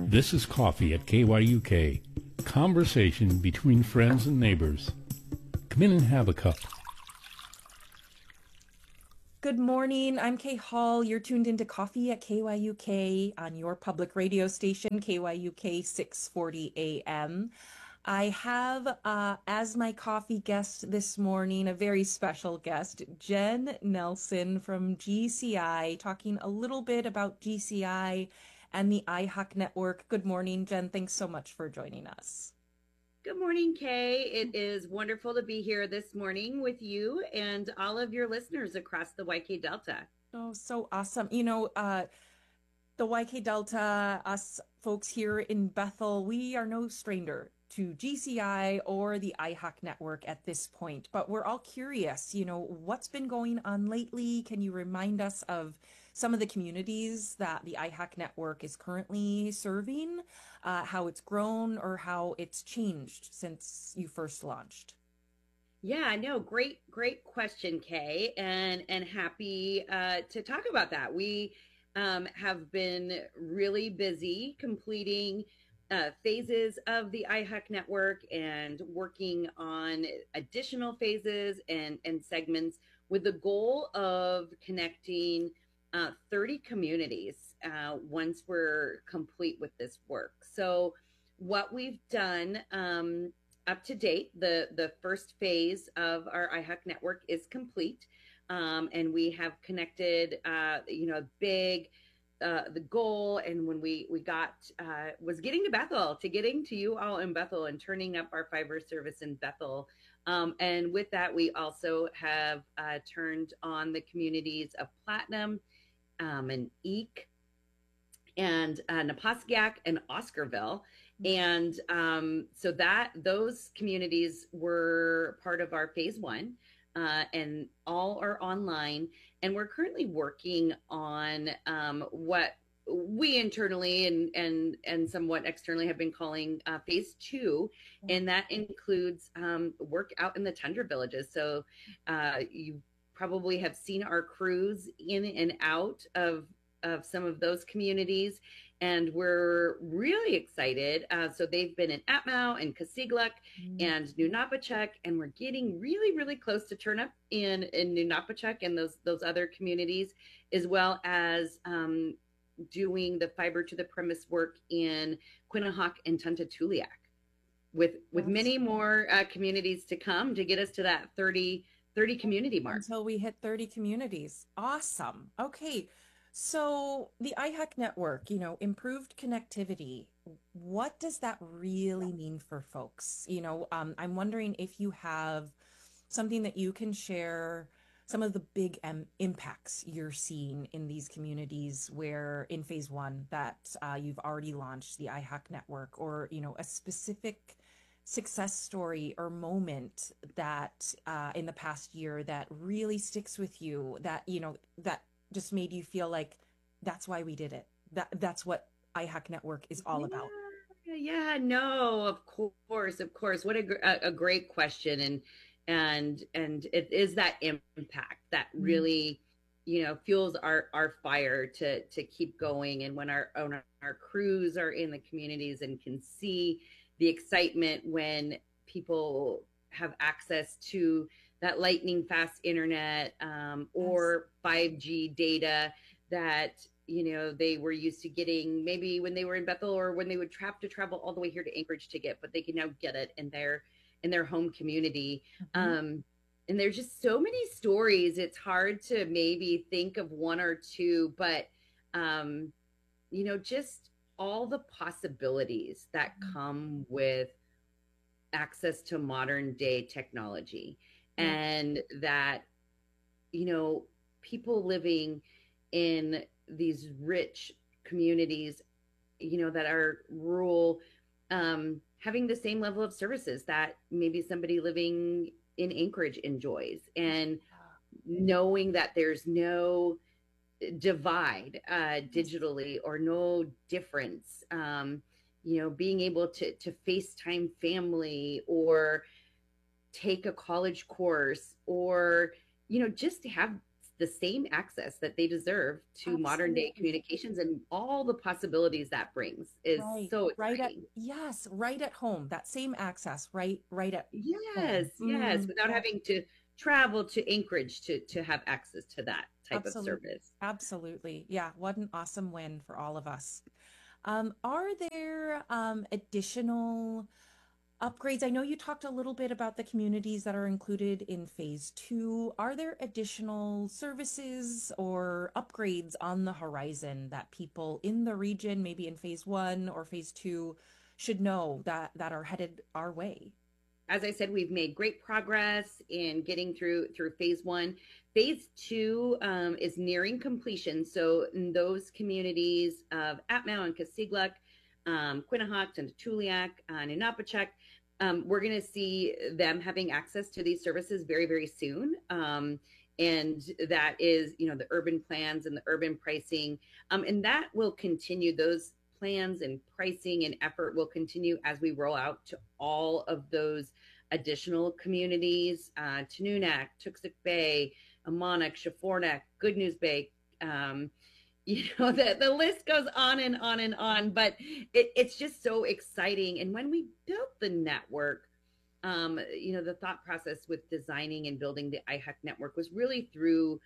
This is Coffee at KYUK. Conversation between friends and neighbors. Come in and have a cup. Good morning. I'm Kay Hall. You're tuned into Coffee at KYUK on your public radio station, KYUK 640 AM. I have as my coffee guest this morning a very special guest, Jen Nelson from GCI, talking a little bit about GCI and the iHawk Network. Good morning, Jen. Thanks so much for joining us. Good morning, Kay. It is wonderful to be here this morning with you and all of your listeners across the YK Delta. Oh, so awesome. The YK Delta, us folks here in Bethel, we are no stranger to GCI or the iHawk Network at this point, but we're all curious, what's been going on lately? Can you remind us of some of the communities that the iHawk Network is currently serving, how it's grown or how it's changed since you first launched? Yeah, no, great question, Kay, and happy to talk about that. We have been really busy completing phases of the iHawk Network and working on additional phases and segments with the goal of connecting 30 communities once we're complete with this work. So what we've done up to date, the first phase of our iHawk Network is complete. And we have connected, big, the goal. And when we got, was getting to Bethel, to getting to you all in Bethel and turning up our fiber service in Bethel. And with that, we also have turned on the communities of Platinum and Eek and Naposkiak and Oscarville. And so those communities were part of our phase one, and all are online. And we're currently working on what we internally and somewhat externally have been calling phase two, and that includes work out in the tundra villages. So you probably have seen our crews in and out of some of those communities, and we're really excited. So they've been in Atmao and Kasigluk and New Napachuk, and we're getting really, really close to turn up in New Napachuk and those other communities, as well as doing the fiber to the premise work in Quinnahock and Tuntatuliak, with many more communities to come to get us to that 30 community mark. Until we hit 30 communities. Awesome. Okay. So the iHawk Network, improved connectivity, what does that really mean for folks? I'm wondering if you have something that you can share, some of the big impacts you're seeing in these communities where in phase one that you've already launched the iHawk Network, or, a specific success story or moment that in the past year that really sticks with you, that, that just made you feel like that's why we did it. That's what iHawk Network is all about. Yeah, no, of course. What a great question. And it is that impact that really, fuels our fire to keep going. And when our crews are in the communities and can see the excitement when people have access to that lightning fast internet or 5G data that, they were used to getting maybe when they were in Bethel, or when they would have to travel all the way here to Anchorage to get, but they can now get it in their home community. And there's just so many stories. It's hard to maybe think of one or two, but, just all the possibilities that come with access to modern day technology, and that, people living in these rich communities, that are rural, having the same level of services that maybe somebody living in Anchorage enjoys, and knowing that there's no divide digitally, or no difference, being able to FaceTime family, or take a college course, or just to have the same access that they deserve to modern day Absolutely. communications, and all the possibilities that brings is Right. so Right at, exciting. yes, right at home. That same access, right at Yes, home. yes, without Yeah, having to travel to Anchorage to have access to that type of absolutely. service. Absolutely. Yeah, what an awesome win for all of us. Are there additional upgrades? I know you talked a little bit about the communities that are included in phase two. Are there additional services or upgrades on the horizon that people in the region, maybe in phase one or phase two, should know that are headed our way? As I said, we've made great progress in getting through phase one. Phase two is nearing completion. So in those communities of Atmel and Kasigluk, Quinnahoct and Tuliak and Inapachek, we're going to see them having access to these services very, very soon. And that is, the urban plans and the urban pricing. And that will continue. Those plans and pricing and effort will continue as we roll out to all of those additional communities, Tanunak, Tuxik Bay, Amonak, Shafornak, Good News Bay. The list goes on and on and on, but it's just so exciting. And when we built the network, the thought process with designing and building the iHUC network was really through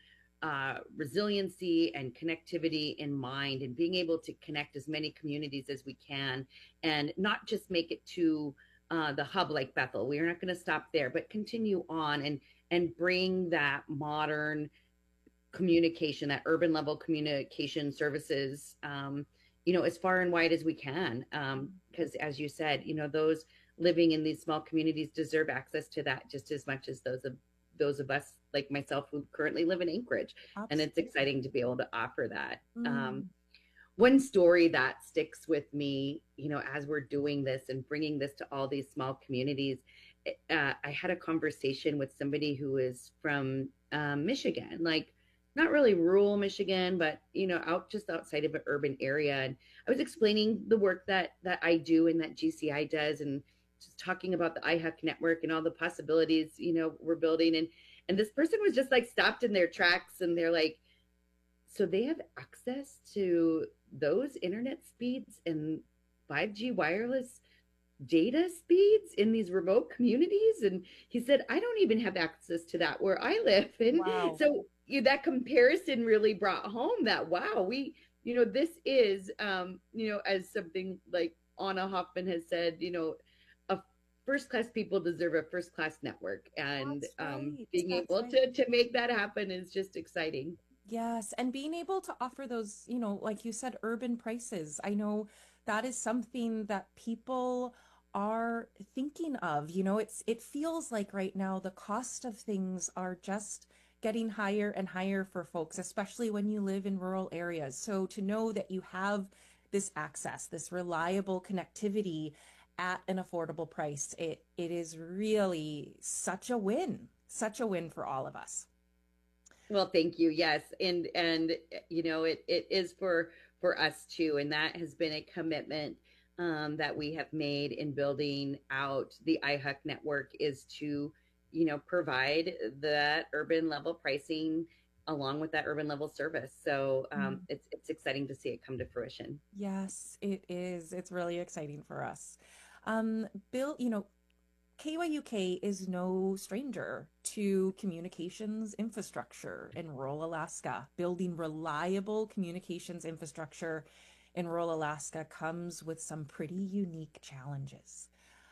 resiliency and connectivity in mind, and being able to connect as many communities as we can, and not just make it to the hub like Bethel. We're not going to stop there, but continue on and bring that modern communication, that urban level communication services, as far and wide as we can. Because as you said, those living in these small communities deserve access to that just as much as those of us like myself who currently live in Anchorage. Absolutely. And it's exciting to be able to offer that. Mm. One story that sticks with me, as we're doing this and bringing this to all these small communities, I had a conversation with somebody who is from Michigan, like not really rural Michigan, but just outside of an urban area. And I was explaining the work that I do and that GCI does, and just talking about the iHUC network and all the possibilities we're building. And this person was just like stopped in their tracks, and they're like, so they have access to those internet speeds and 5G wireless data speeds in these remote communities? And he said, I don't even have access to that where I live. And Wow. so that comparison really brought home that, wow, this is, as something like Anna Hoffman has said, a first class people deserve a first class network. And Right. being That's able right. to make that happen is just exciting. Yes, and being able to offer those, like you said, urban prices. I know that is something that people are thinking of. It feels like right now the cost of things are just getting higher and higher for folks, especially when you live in rural areas. So to know that you have this access, this reliable connectivity at an affordable price, it is really such a win for all of us. Well, thank you. Yes. And it is for us too. And that has been a commitment that we have made in building out the iHUC network, is to, provide that urban level pricing along with that urban level service. So it's exciting to see it come to fruition. Yes, it is. It's really exciting for us. Bill, KYUK is no stranger to communications infrastructure in rural Alaska. Building reliable communications infrastructure in rural Alaska comes with some pretty unique challenges.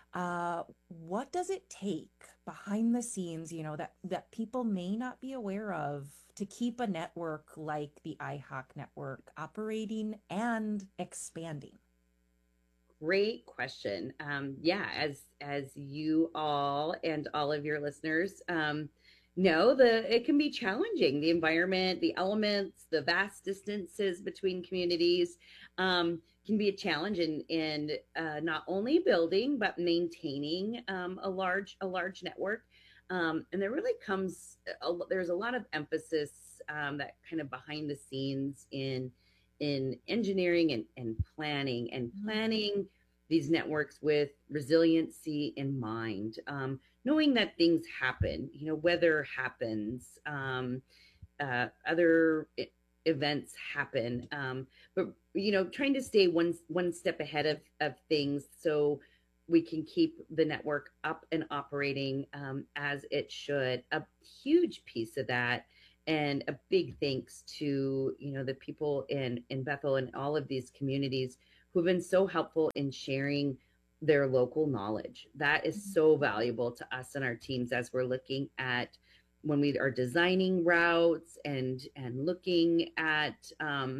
What does it take behind the scenes, that people may not be aware of to keep a network like the iHUC network operating and expanding? Great question. Yeah, as you all and all of your listeners know, it can be challenging. The environment, the elements, the vast distances between communities can be a challenge in not only building but maintaining a large network. And there really there's a lot of emphasis that kind of behind the scenes in engineering and planning these networks with resiliency in mind, knowing that things happen, weather happens, other events happen. But trying to stay one step ahead of things so we can keep the network up and operating as it should. A huge piece of that, and a big thanks to the people in Bethel and all of these communities who've been so helpful in sharing their local knowledge. That is so valuable to us and our teams as we're looking at when we are designing routes and looking at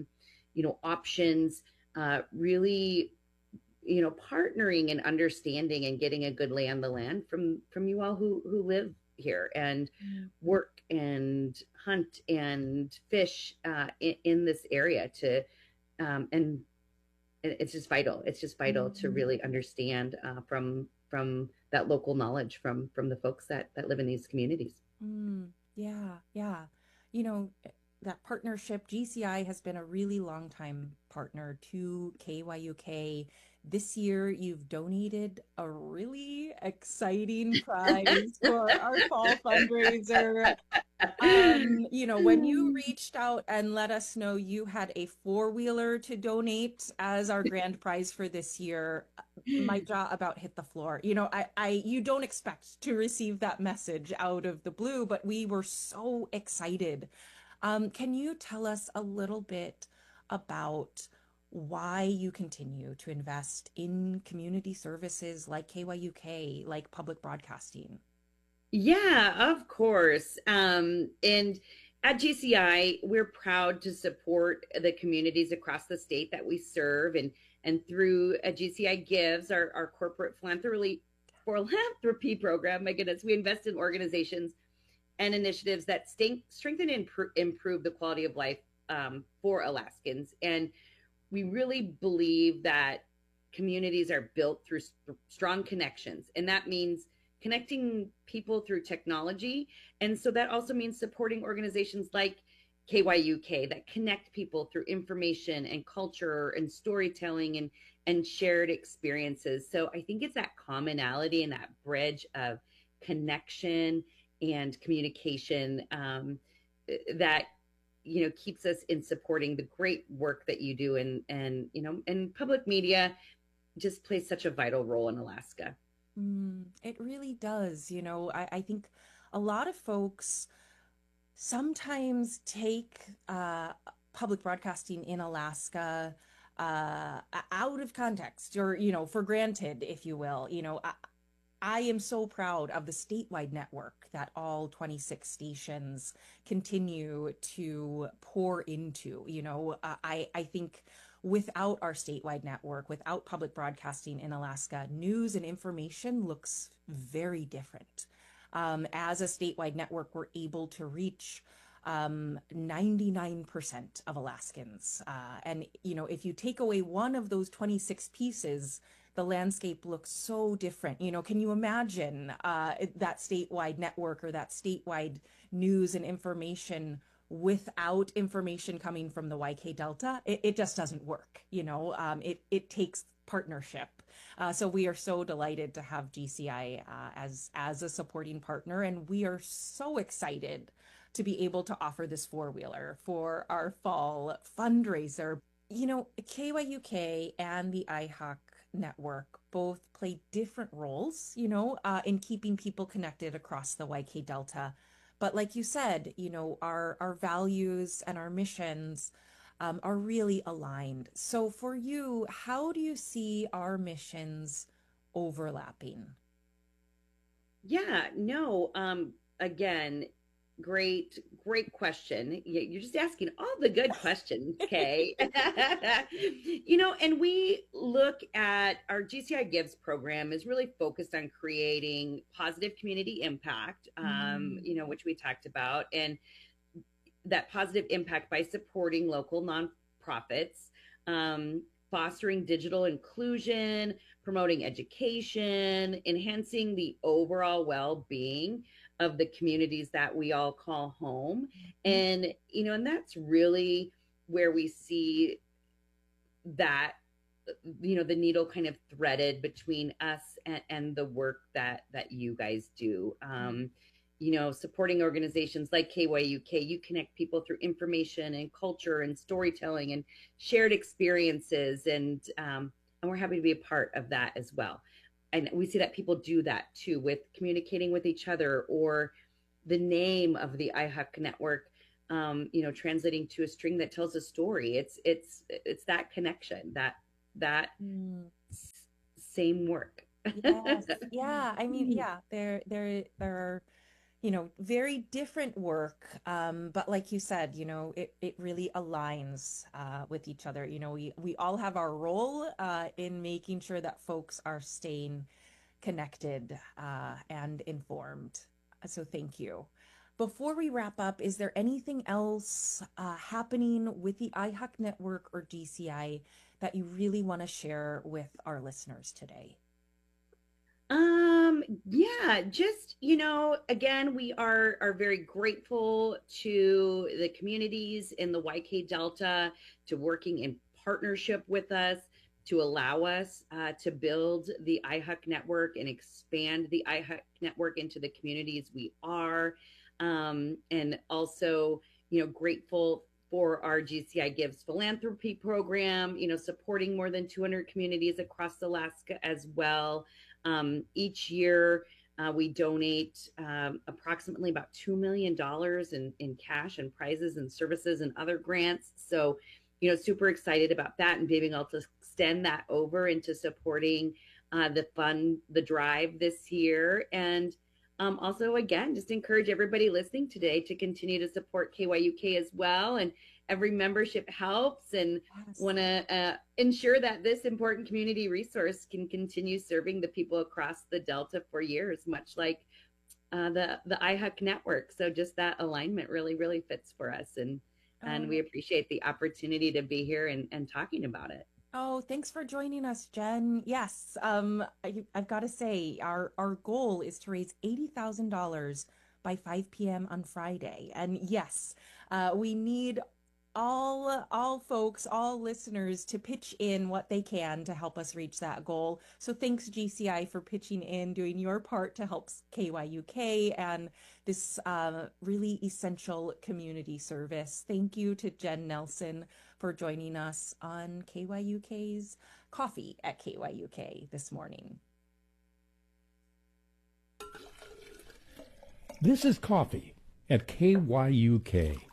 options, really partnering and understanding and getting a good lay on the land from you all who live here and work and hunt and fish in this area to and it's just vital. It's just vital to really understand from that local knowledge from the folks that live in these communities. Yeah. That partnership, GCI has been a really long time partner to KYUK. This year, you've donated a really exciting prize for our fall fundraiser. When you reached out and let us know you had a four-wheeler to donate as our grand prize for this year, my jaw about hit the floor. You don't expect to receive that message out of the blue, but we were so excited. Can you tell us a little bit about why you continue to invest in community services like KYUK, like public broadcasting? Yeah, of course. And at GCI, we're proud to support the communities across the state that we serve. And through GCI Gives, our corporate philanthropy program, my goodness, we invest in organizations and initiatives that strengthen and improve the quality of life for Alaskans. And we really believe that communities are built through strong connections. And that means connecting people through technology. And so that also means supporting organizations like KYUK that connect people through information and culture and storytelling and shared experiences. So I think it's that commonality and that bridge of connection and communication that keeps us in supporting the great work that you do, and public media just plays such a vital role in Alaska. It really does. I think a lot of folks sometimes take public broadcasting in Alaska out of context or, for granted, if you will. I am so proud of the statewide network that all 26 stations continue to pour into. I think without our statewide network, without public broadcasting in Alaska, news and information looks very different. As a statewide network, we're able to reach 99% of Alaskans. And, if you take away one of those 26 pieces, the landscape looks so different. Can you imagine that statewide network or that statewide news and information without information coming from the YK Delta? It just doesn't work. It takes partnership. So we are so delighted to have GCI as a supporting partner, and we are so excited to be able to offer this four-wheeler for our fall fundraiser. KYUK and the IHOC network both play different roles, in keeping people connected across the YK Delta. But like you said, our values and our missions are really aligned. So for you, how do you see our missions overlapping? Yeah, no, again, great question. You're just asking all the good questions, Kay. And we look at our GCI Gives program is really focused on creating positive community impact, which we talked about, and that positive impact by supporting local nonprofits, fostering digital inclusion, promoting education, enhancing the overall well-being of the communities that we all call home. And, and that's really where we see that, the needle kind of threaded between us and the work that you guys do. supporting organizations like KYUK. You connect people through information and culture and storytelling and shared experiences, and we're happy to be a part of that as well. And we see that people do that too with communicating with each other, or the name of the iHuck network, translating to a string that tells a story. It's that connection, that same work. Yes. Yeah. I mean, yeah, there are, very different work. But like you said, it really aligns with each other. We all have our role in making sure that folks are staying connected and informed. So thank you. Before we wrap up, is there anything else happening with the iHuck Network or GCI that you really want to share with our listeners today? Yeah, just, again, we are very grateful to the communities in the YK Delta to working in partnership with us to allow us to build the iHuck network and expand the iHuck network into the communities we are. And also, grateful for our GCI Gives philanthropy program, supporting more than 200 communities across Alaska as well. Each year, we donate approximately about $2 million in cash and prizes and services and other grants. So, super excited about that and being able to extend that over into supporting the drive this year. And also, again, just encourage everybody listening today to continue to support KYUK as well. And every membership helps, and want to ensure that this important community resource can continue serving the people across the Delta for years, much like the iHuck network. So just that alignment really, really fits for us. And we appreciate the opportunity to be here and talking about it. Oh, thanks for joining us, Jen. Yes, I've got to say, our goal is to raise $80,000 by 5 p.m. on Friday. And yes, we need all folks, all listeners to pitch in what they can to help us reach that goal. So thanks, GCI, for pitching in, doing your part to help KYUK and this really essential community service. Thank you to Jen Nelson for joining us on KYUK's Coffee at KYUK this morning. This is Coffee at KYUK.